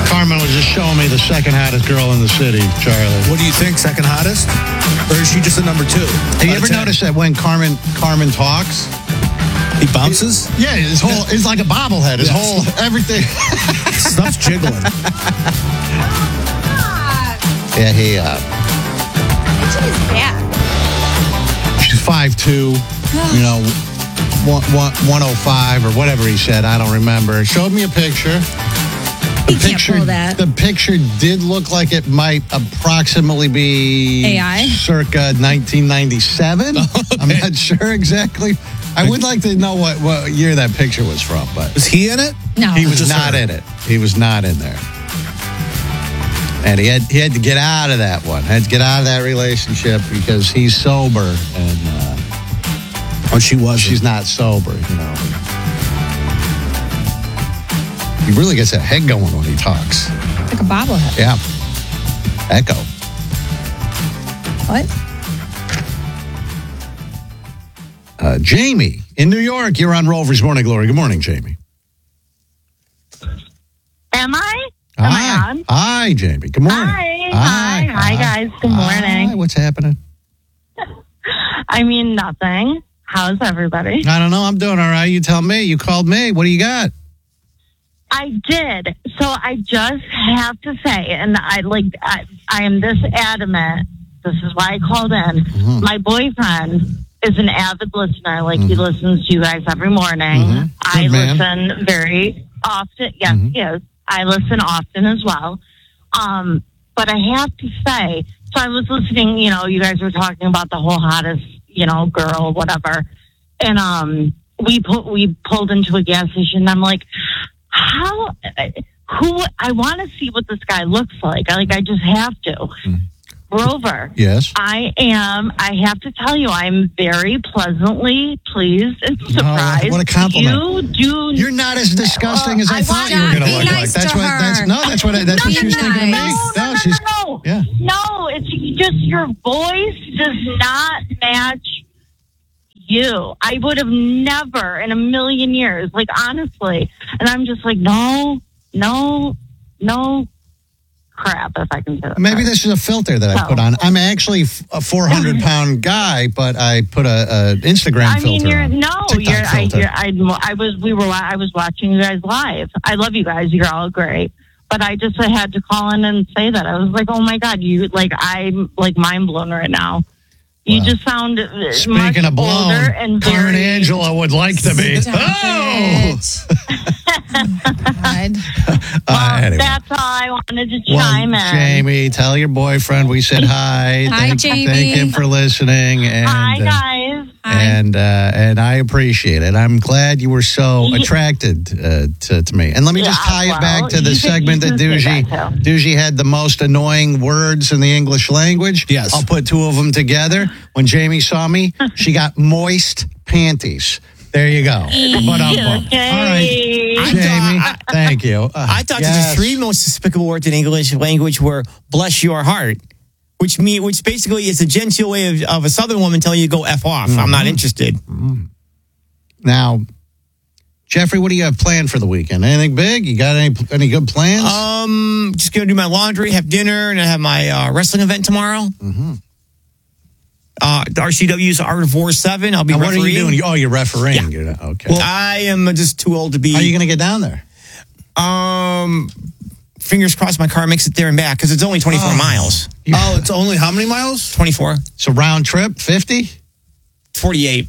Carmen was just showing me the second hottest girl in the city, Charlie. What do you think? Second hottest? Or is she just a number 2? Have you ever noticed that when Carmen talks, he bounces? Yeah, his whole is like a bobblehead. His whole everything stuff's jiggling. Yeah, he She's bad. she's 5'2", 105 or whatever he said. I don't remember. Showed me a picture. The picture did look like it might approximately be AI? circa 1997. Okay. I'm not sure exactly. I would like to know what year that picture was from. But was he in it? No, he was not in it. He was not in there. And he had to get out of that one. Had to get out of that relationship because he's sober and she's not sober. He really gets that head going when he talks. Like a bobblehead. Yeah. Echo. What? Jamie in New York, you're on Rover's Morning Glory. Good morning, Jamie. Am I? Hi. Am I on? Hi, Jamie. Good morning. Hi, guys. Good morning. Hi. What's happening? I mean, nothing. How's everybody? I don't know. I'm doing all right. You tell me. You called me. What do you got? I did. So I just have to say, and I am this adamant. This is why I called in. Mm-hmm. My boyfriend is an avid listener. He listens to you guys every morning. Mm-hmm. I listen very often. Yes, he is. I listen often as well. But I have to say, so I was listening, you guys were talking about the whole hottest, girl, whatever. And we pulled into a gas station and I'm like, I want to see what this guy looks like. I just have to. Rover. Yes. I have to tell you, I'm very pleasantly pleased and surprised. Oh, what a compliment. You're not as disgusting as I thought you were going to look like. That's what she was thinking of me. No. Yeah. No, it's just your voice does not match you. I would have never in a million years, honestly. And I'm just like, no crap, if I can say that. Maybe this is a filter that I put on. I'm actually a 400-pound guy, but I put a Instagram filter on. I was watching you guys live. I love you guys. You're all great. But I had to call in and say that. I was like, oh my God, I'm mind blown right now. You just sound speaking of blown, older and Karen Angela would like to be. Anyway. That's all I wanted to chime in. Jamie, tell your boyfriend we said hi. Hi, Jamie. Thank him for listening. And, hi, guys. And I appreciate it. I'm glad you were so attracted to me. And let me just tie it back to the segment that Doogie had the most annoying words in the English language. Yes. I'll put two of them together. When Jamie saw me, she got moist panties. There you go. All right, Jamie, thank you. I thought the three most despicable words in English language were "bless your heart," which basically is a genteel way of a Southern woman telling you to go F off. I'm not interested. Now, Jeffrey, what do you have planned for the weekend? Anything big? You got any good plans? Just gonna do my laundry, have dinner, and I have my wrestling event tomorrow. Mm-hmm. The RCW's Art of War 7. I'll be refereeing. What are you doing? Oh, you're refereeing. Yeah. Okay. Well, I am just too old to be. How are you going to get down there? Fingers crossed my car makes it there and back because it's only 24 miles. Oh, it's only how many miles? 24. So round trip, 50? 48.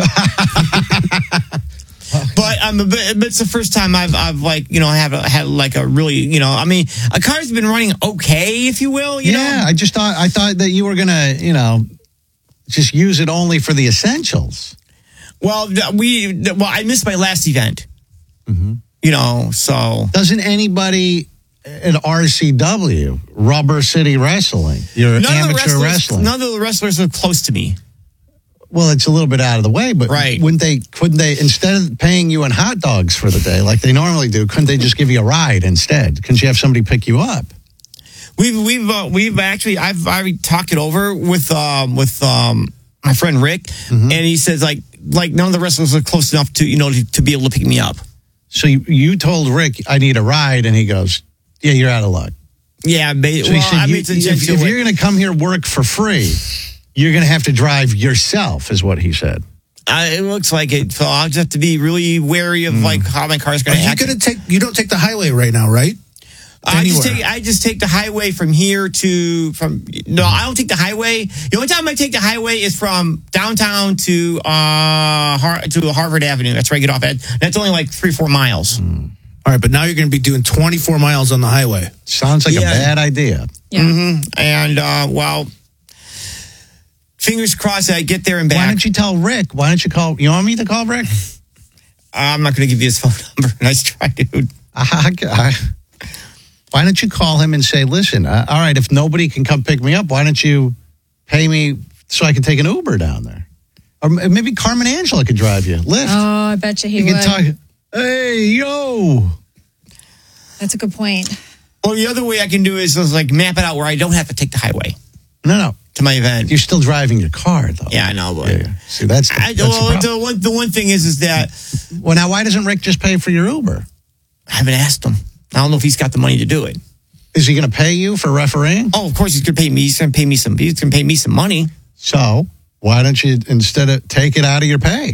But it's the first time I've had a really, a car's been running okay, if you will. You know? I thought that you were gonna, just use it only for the essentials. Well, I missed my last event. Mm-hmm. So doesn't anybody at RCW, Rubber City Wrestling, your amateur wrestling? None of the wrestlers are close to me. Well, it's a little bit out of the way, but right. couldn't they, instead of paying you in hot dogs for the day like they normally do, couldn't they just give you a ride instead? Couldn't you have somebody pick you up? We've actually I've already talked it over with my friend Rick, and he says like none of the wrestlers are close enough to to be able to pick me up. So you told Rick I need a ride, and he goes, Yeah, you're out of luck. Yeah, So he said, it's a genteel if way. you're going to come here work for free, you're going to have to drive yourself, is what he said. It looks like it. So I'll just have to be really wary of like how my car's going to act. You don't take the highway right now, right? I just take the highway from here to I don't take the highway. The only time I take the highway is from downtown to Harvard Avenue. That's where I get off at. That's only like 3-4 miles. All right, but now you're going to be doing 24 miles on the highway. Sounds like a bad idea. Yeah. Mm-hmm. And well, fingers crossed I get there and back. Why don't you tell Rick? Why don't you call? You want me to call Rick? I'm not going to give you his phone number. Nice try, dude. Why don't you call him and say, listen, all right, if nobody can come pick me up, why don't you pay me so I can take an Uber down there? Or maybe Carmen Angela could drive you. Lyft. Oh, I bet you he You would. can talk. Hey, yo. That's a good point. Well, the other way I can do is like map it out where I don't have to take the highway No. to my event. You're still driving your car, though. Yeah, I know. But Yeah. See, that's the problem. the one thing is that Well, now, why doesn't Rick just pay for your Uber? I haven't asked him. I don't know if he's got the money to do it. Is he going to pay you for refereeing? Oh, of course he's going to pay me. He's going to pay me some money. So why don't you instead of take it out of your pay?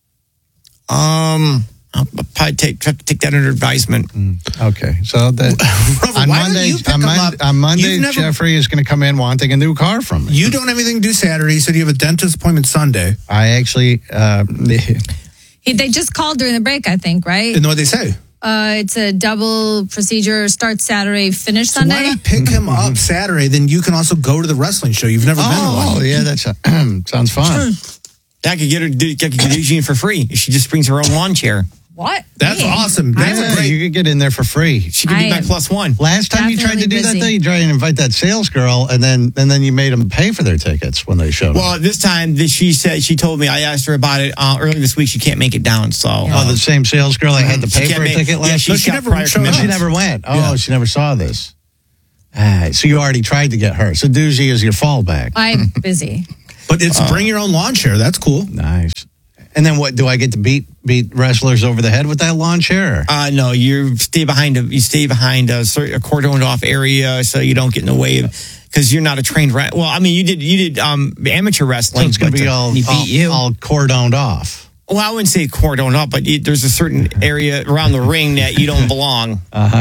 I'll probably take that under advisement. Okay, so on Monday, Jeffrey is going to come in wanting a new car from me. You don't have anything to do Saturday. You said you have a dentist appointment Sunday. I actually, They just called during the break, I think, right? And what they say? It's a double procedure, start Saturday, finish So Sunday. why not pick him up Saturday? Then you can also go to the wrestling show. You've never been to one. Oh, yeah, that sounds fun. I could get Eugene for free if she just brings her own lawn chair. What? That's awesome. That's Yeah, a great. you could get in there for free. She could be my +1. Last time you tried to do that, though, you tried to invite that sales girl, and then you made them pay for their tickets when they showed up. Well, this time she told me, I asked her about it earlier this week. She can't make it down. So the same sales girl I had to pay for a ticket last Yeah, week? She never went. Oh, Yeah. she never saw this. So you already tried to get her. So Doozy is your fallback. I'm busy. But it's bring your own lawn chair. That's cool. Nice. And then what, do I get to beat wrestlers over the head with that lawn chair? No, you stay behind a cordoned off area so you don't get in the way of, because you're not a trained Well, I mean, you did amateur wrestling. So it's going to be all cordoned off. Well, I wouldn't say cordoned off, but there's a certain area around the ring that you don't belong.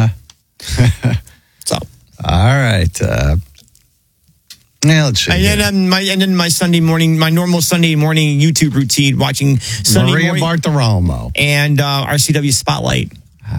So. All right. Let's see. And then my Sunday morning, my normal Sunday morning YouTube routine, watching Sunday Maria morning Bartiromo and RCW Spotlight.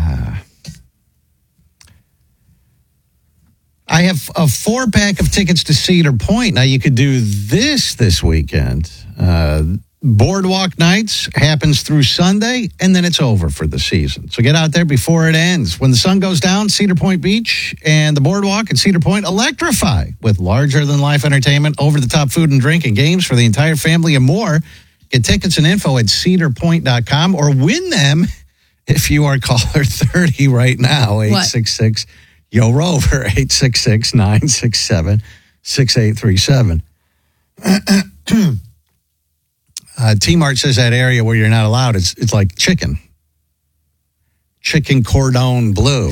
I have a 4-pack of tickets to Cedar Point. Now you could do this weekend. Boardwalk Nights happens through Sunday, and then it's over for the season. So get out there before it ends. When the sun goes down, Cedar Point Beach and the Boardwalk at Cedar Point electrify with larger-than-life entertainment, over-the-top food and drink, and games for the entire family and more. Get tickets and info at cedarpoint.com or win them if you are caller 30 right now, 866-YO-ROVER, 866-967-6837. T-Mart says that area where you're not allowed, it's like chicken cordon bleu.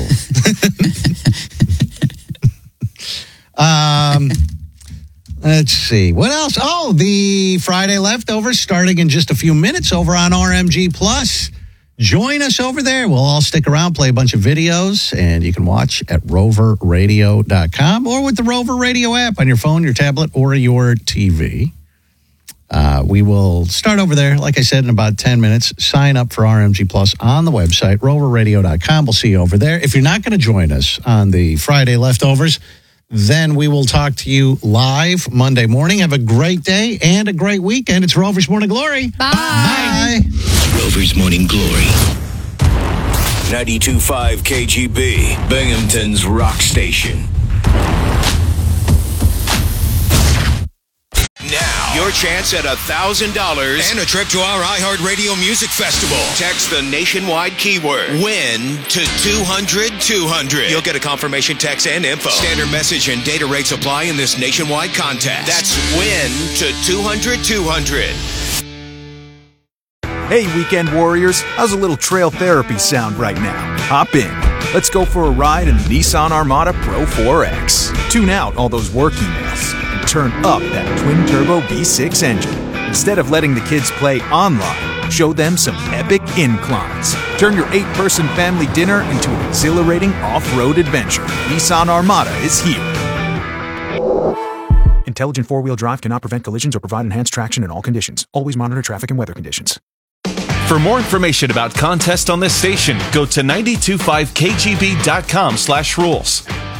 Let's see. What else? Oh, the Friday leftovers starting in just a few minutes over on RMG Plus. Join us over there. We'll all stick around, play a bunch of videos, and you can watch at roverradio.com or with the Rover Radio app on your phone, your tablet, or your TV. We will start over there, like I said, in about 10 minutes. Sign up for RMG Plus on the website, roverradio.com. We'll see you over there. If you're not going to join us on the Friday leftovers, then we will talk to you live Monday morning. Have a great day and a great weekend. It's Rover's Morning Glory. Bye. Rover's Morning Glory. 92.5 KGB, Binghamton's rock station. Now, your chance at $1,000 and a trip to our iHeartRadio Music Festival. Text the nationwide keyword WIN to 200-200. You'll get a confirmation text and info. Standard message and data rates apply in this nationwide contest. That's WIN to 200-200. Hey, Weekend Warriors, how's a little trail therapy sound right now? Hop in. Let's go for a ride in the Nissan Armada Pro 4X. Tune out all those work emails and turn up that twin-turbo V6 engine. Instead of letting the kids play online, show them some epic inclines. Turn your 8-person family dinner into an exhilarating off-road adventure. Nissan Armada is here. Intelligent four-wheel drive cannot prevent collisions or provide enhanced traction in all conditions. Always monitor traffic and weather conditions. For more information about contests on this station, go to 925kgb.com/rules.